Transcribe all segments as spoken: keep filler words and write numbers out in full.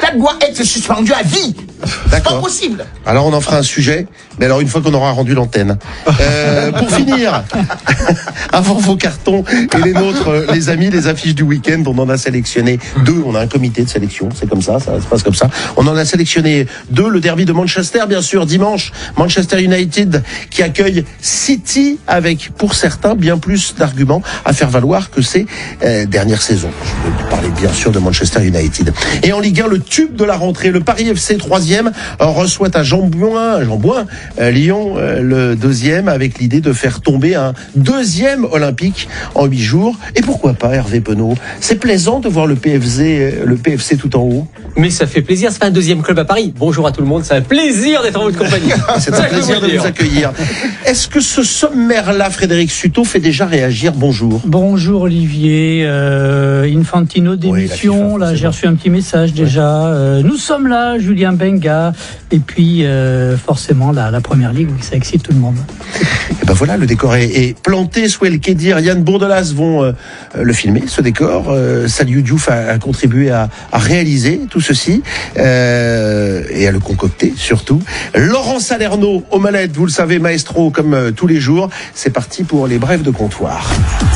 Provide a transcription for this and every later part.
L'État doit être suspendu à vie. D'accord. C'est pas possible. Alors on en fera un sujet, mais alors une fois qu'on aura rendu l'antenne. Euh, pour finir, avant vos cartons et les nôtres, les amis, les affiches du week-end, on en a sélectionné deux. On a un comité de sélection, c'est comme ça, ça se passe comme ça. On en a sélectionné deux. Le derby de Manchester, bien sûr, dimanche, Manchester United qui accueille City avec, pour certains, bien plus d'arguments à faire valoir que ces euh, dernières saisons. Je veux parler bien sûr de Manchester United. Et en Ligue un, le tube de la rentrée, le Paris F C troisième reçoit à Jean-Bouin, Jean-Bouin, euh, Lyon, euh, le deuxième, avec l'idée de faire tomber un deuxième olympique en huit jours. Et pourquoi pas, Hervé Penaud? C'est plaisant de voir le P F C, le P F C tout en haut. Mais ça fait plaisir, c'est pas un deuxième club à Paris. Bonjour à tout le monde, c'est un plaisir d'être en votre compagnie. C'est un plaisir de vous accueillir. Est-ce que ce sommaire-là, Frédéric Sutot, fait déjà réagir? Bonjour. Bonjour Olivier, euh, Infantino démission, oui, là j'ai reçu un petit message déjà. Ouais. Euh, nous sommes là, Julien Benga, et puis euh, forcément la, la Première Ligue, oui, ça excite tout le monde. Et ben voilà, le décor est, est planté. Souel Kedir, Yann Bourdelas vont euh, le filmer, ce décor. Euh, Saliou Diouf a, a contribué à, à réaliser tout ceci euh, et à le concocter surtout. Laurent Salerno aux manettes, vous le savez, maestro comme euh, tous les jours. C'est parti pour les brèves de comptoir.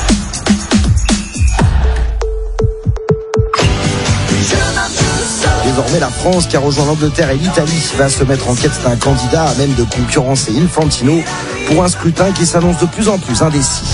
Désormais, la France, qui a rejoint l'Angleterre et l'Italie, va se mettre en quête d'un candidat à même de concurrencer Infantino pour un scrutin qui s'annonce de plus en plus indécis.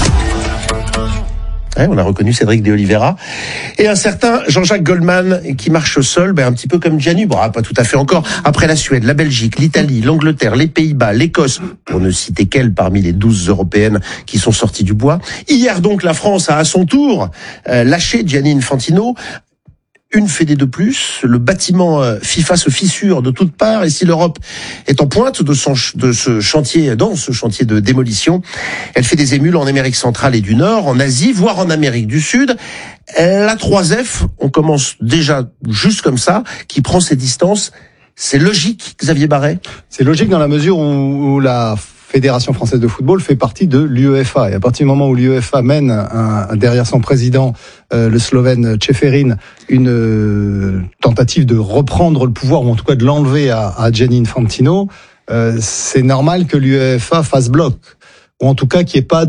Ouais, on a reconnu Cédric de Oliveira. Et un certain Jean-Jacques Goldman qui marche seul, ben un petit peu comme Gianni. Bon, pas tout à fait encore. Après la Suède, la Belgique, l'Italie, l'Angleterre, les Pays-Bas, l'Écosse, pour ne citer qu'elle parmi les douze européennes qui sont sorties du bois. Hier donc, la France a à son tour euh, lâché Gianni Infantino. Une fédé de plus, le bâtiment FIFA se fissure de toutes parts, et si l'Europe est en pointe de, son, de ce chantier, dans ce chantier de démolition, elle fait des émules en Amérique centrale et du Nord, en Asie, voire en Amérique du Sud. La trois F, on commence déjà juste comme ça, qui prend ses distances. C'est logique, Xavier Barret? C'est logique dans la mesure où, où la Fédération française de football fait partie de l'UEFA. Et à partir du moment où l'UEFA mène un, un, derrière son président, euh, le Slovène Čeferin, une euh, tentative de reprendre le pouvoir, ou en tout cas de l'enlever à, à Gianni Infantino, euh, c'est normal que l'UEFA fasse bloc. Ou en tout cas qu'il n'y ait pas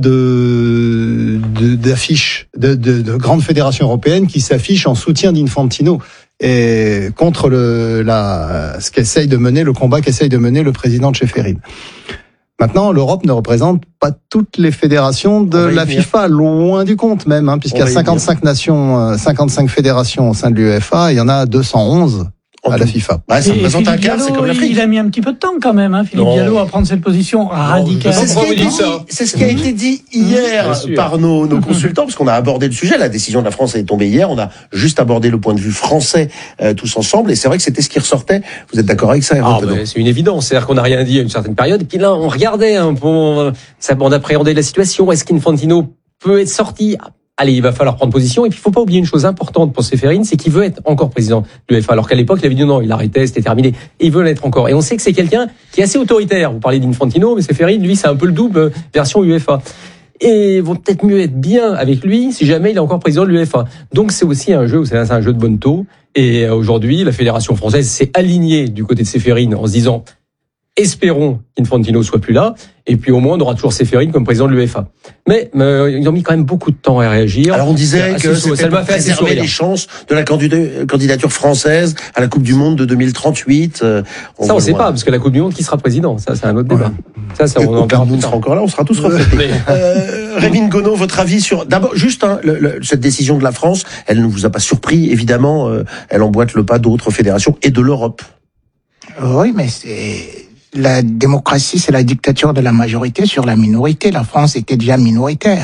de, de d'affiche de, de, de grandes fédérations européennes qui s'affichent en soutien d'Infantino et contre le, la, ce qu'essaye de mener, le combat qu'essaye de mener le président Čeferin. Maintenant, l'Europe ne représente pas toutes les fédérations de la FIFA, loin du compte même, hein, puisqu'il y a cinquante-cinq nations, cinquante-cinq fédérations au sein de l'UEFA, il y en a deux cent onze à la FIFA. Bah, ça représente un quart, c'est comme l'Afrique. Il a mis un petit peu de temps quand même, hein, Philippe non. Diallo, à prendre cette position radicale. C'est ce, dit, c'est ce qui a été dit hier mmh, par nos, nos consultants, parce qu'on a abordé le sujet. La décision de la France est tombée hier. On a juste abordé le point de vue français euh, tous ensemble, et c'est vrai que c'était ce qui ressortait. Vous êtes d'accord avec ça, Hervé ah, bah, c'est une évidence. C'est-à-dire qu'on n'a rien dit à une certaine période, et puis là, on regardait un peu, on, on appréhendait la situation. Est-ce qu'Infantino peut être sorti? Allez, il va falloir prendre position. Et puis, il faut pas oublier une chose importante pour Čeferin, c'est qu'il veut être encore président de l'UEFA. Alors qu'à l'époque, il avait dit non, il arrêtait, c'était terminé. Et il veut l'être encore. Et on sait que c'est quelqu'un qui est assez autoritaire. Vous parlez d'Infantino, mais Čeferin, lui, c'est un peu le double version UEFA. Et il vaut peut-être mieux être bien avec lui si jamais il est encore président de l'UEFA. Donc, c'est aussi un jeu, c'est un jeu de bonne taux. Et aujourd'hui, la Fédération française s'est alignée du côté de Čeferin en se disant, espérons qu'Infantino soit plus là, et puis au moins on aura toujours Čeferin comme président de l'UEFA. Mais euh, ils ont mis quand même beaucoup de temps à réagir. Alors on disait que c'était pour préserver les chances de la candidature française à la Coupe du Monde de deux mille trente-huit. Euh, on ça on ne sait pas, parce que la Coupe du Monde, qui sera président? Ça c'est un autre débat. Ouais. Ça, ça on en verra plus tard. Encore là, on sera tous reflétés. euh, Révin Gono, votre avis sur d'abord juste hein, le, le, cette décision de la France, elle ne vous a pas surpris évidemment, euh, elle emboîte le pas d'autres fédérations et de l'Europe. Oui, mais c'est la démocratie, c'est la dictature de la majorité sur la minorité. La France était déjà minoritaire.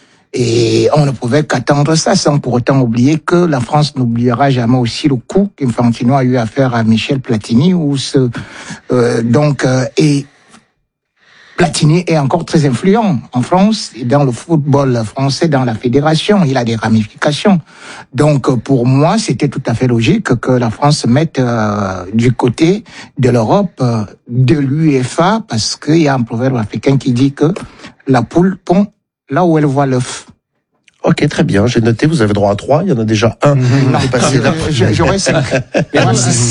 Et on ne pouvait qu'attendre ça, sans pour autant oublier que la France n'oubliera jamais aussi le coup qu'Infantino a eu à faire à Michel Platini, où ce, euh, donc, euh, et Platini est encore très influent en France et dans le football français, dans la fédération. Il a des ramifications. Donc, pour moi, c'était tout à fait logique que la France se mette euh, du côté de l'Europe, euh, de l'UEFA, parce qu'il y a un proverbe africain qui dit que la poule pond là où elle voit l'œuf. Ok, très bien, j'ai noté, vous avez droit à trois, il y en a déjà un. Mmh. Non, passé là. J'aurais cinq.